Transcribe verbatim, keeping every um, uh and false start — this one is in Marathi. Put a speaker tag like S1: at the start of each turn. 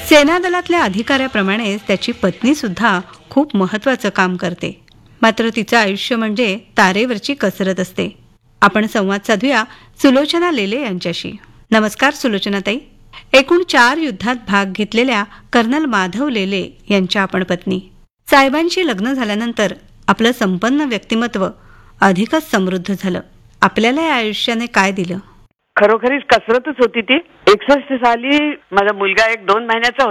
S1: सेनादलातल्या अधिकाऱ्याप्रमाणेच त्याची पत्नी सुद्धा खूप महत्वाचं काम करते. मात्र तिचं आयुष्य म्हणजे तारेवरची कसरत असते. आपण संवाद साधूया सुलोचना लेले यांच्याशी. नमस्कार सुलोचनाताई. एकूण चार युद्धात भाग घेतलेल्या कर्नल माधव लेले यांच्या आपण पत्नी. साहेबांशी लग्न झाल्यानंतर आपलं संपन्न व्यक्तिमत्व अधिकच समृद्ध झालं. आपल्याला या आयुष्याने काय दिलं?
S2: खरोखरीच कसरतच होती ती. एकसष्ट साली माझा मुलगा एक दोन महिन्याचा